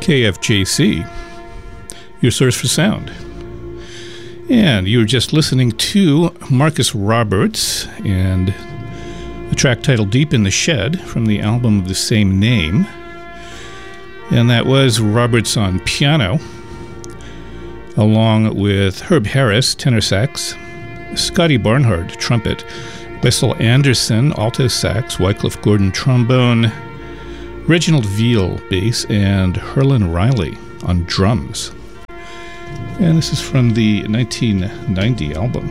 KFJC, your source for sound. And you were just listening to Marcus Roberts and the track titled Deep in the Shed from the album of the same name. And that was Roberts on piano, along with Herb Harris, tenor sax, Scotty Barnhart, trumpet, Wessel Anderson, alto sax, Wycliffe Gordon, trombone, Reginald Veal, bass, and Herlin Riley on drums. And this is from the 1990 album.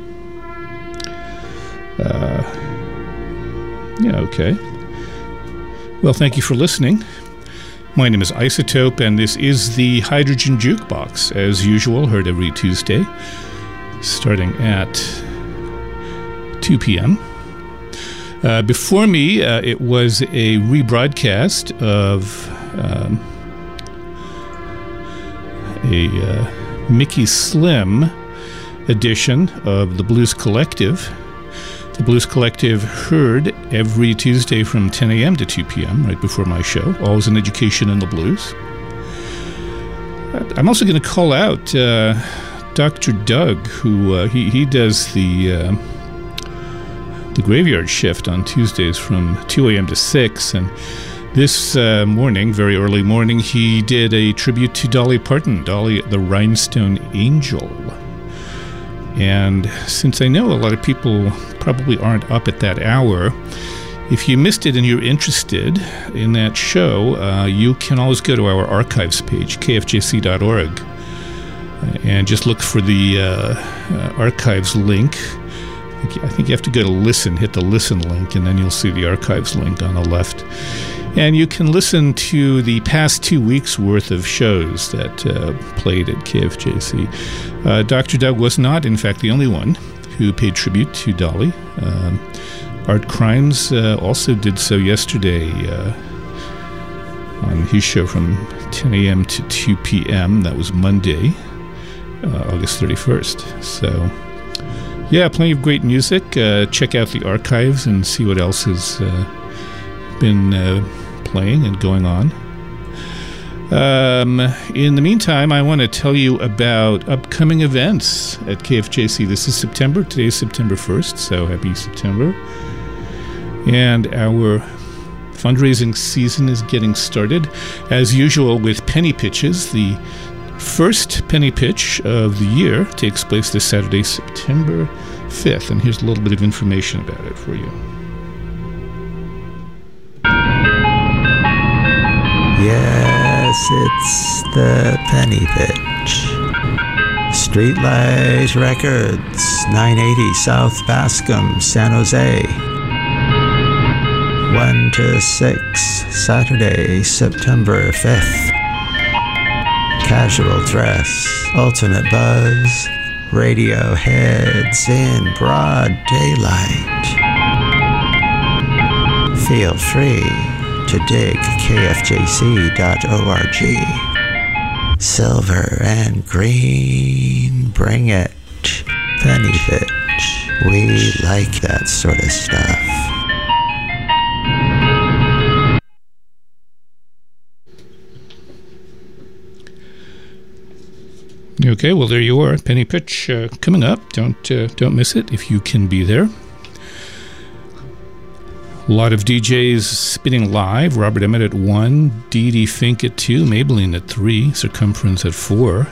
Okay. Well, thank you for listening. My name is Isotope, and this is the Hydrogen Jukebox, as usual, heard every Tuesday, starting at 2 p.m. Before me, it was a rebroadcast of a Mickey Slim edition of the Blues Collective. The Blues Collective heard every Tuesday from 10 a.m. to 2 p.m., right before my show, Always an Education in the Blues. I'm also going to call out Dr. Doug, who he does the graveyard shift on Tuesdays from 2 a.m. to 6, and this morning, very early morning, he did a tribute to Dolly Parton, Dolly the Rhinestone Angel. And since I know a lot of people probably aren't up at that hour, if you missed it and you're interested in that show, you can always go to our archives page, kfjc.org, and just look for the archives link. I think you have to go to listen, hit the listen link, and then you'll see the archives link on the left. And you can listen to the past 2 weeks' worth of shows that played at KFJC. Dr. Doug was not, in fact, the only one who paid tribute to Dolly. Art Crimes also did so yesterday on his show from 10 a.m. to 2 p.m. That was Monday, August 31st. So, yeah, plenty of great music. Check out the archives and see what else has been playing and going on. In the meantime, I want to tell you about upcoming events at KFJC. This is September. Today is September 1st, so happy September. And our fundraising season is getting started, as usual, with penny pitches. The first penny pitch of the year takes place this Saturday, September 5th. And here's a little bit of information about it for you. Yes, it's the penny pitch. Streetlight Records, 980 South Bascom, San Jose. 1 to 6, Saturday, September 5th. Casual dress, ultimate buzz, radio heads in broad daylight. Feel free to dig kfjc.org. Silver and green, bring it. Penny pitch, we like that sort of stuff. Okay, well, there you are. Penny pitch coming up. Don't miss it if you can be there. A lot of DJs spinning live. Robert Emmett at 1, Dee Dee Fink at 2, Maybelline at 3, Circumference at 4,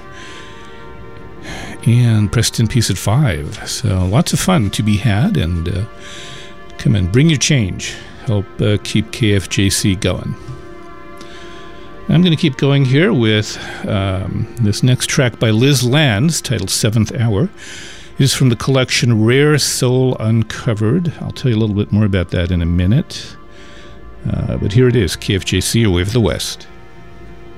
and Preston Peace at 5. So lots of fun to be had, and come in, bring your change. Help keep KFJC going. I'm going to keep going here with this next track by Liz Lands, titled 7th Hour. It is from the collection Rare Soul Uncovered. I'll tell you a little bit more about that in a minute. But here it is, KFJC, Your Wave of the West.